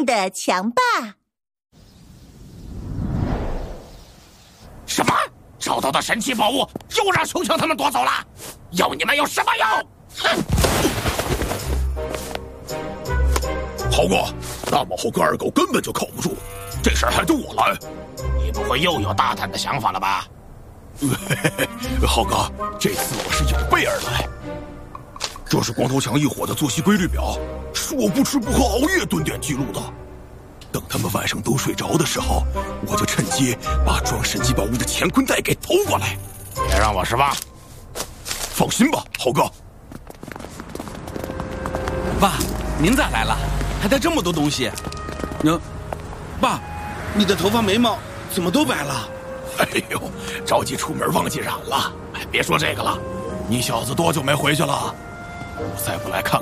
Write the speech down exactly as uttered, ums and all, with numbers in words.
的强霸。 什么？找到的神奇宝物又让熊熊他们夺走了？要你们有什么用？哼！ 豪哥，那么后跟二狗根本就靠不住，这事儿还得我来。 你不会又有大胆的想法了吧？ 浩哥，这次我是有备而来。这是光头强一伙的作息规律表，是我不吃不喝熬夜蹲点记录的。等他们晚上都睡着的时候，我就趁机把装神奇宝物的乾坤袋给偷过来。 别让我失望。 放心吧，浩哥。 爸，您咋来了？还带这么多东西？ 喏，爸，你的头发眉毛怎么都白了？ 哎呦，着急出门忘记染了。哎，别说这个了，你小子多久没回去了？我再不来看